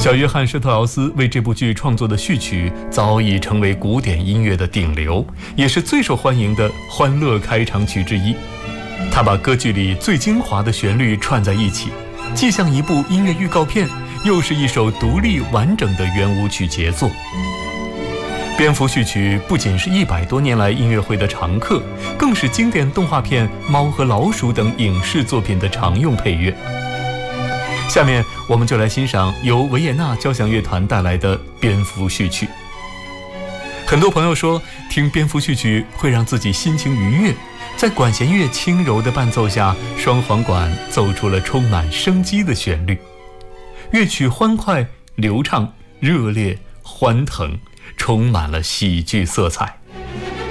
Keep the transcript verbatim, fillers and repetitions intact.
小约翰·施特劳斯为这部剧创作的序曲早已成为古典音乐的顶流，也是最受欢迎的欢乐开场曲之一。他把歌剧里最精华的旋律串在一起，既像一部音乐预告片，又是一首独立完整的圆舞曲杰作。蝙蝠序曲不仅是一百多年来音乐会的常客，更是经典动画片《猫和老鼠》等影视作品的常用配乐。下面我们就来欣赏由维也纳交响乐团带来的蝙蝠序曲。很多朋友说，听蝙蝠序曲会让自己心情愉悦，在管弦乐轻柔的伴奏下，双簧管奏出了充满生机的旋律。乐曲欢快、流畅、热烈、欢腾，充满了喜剧色彩。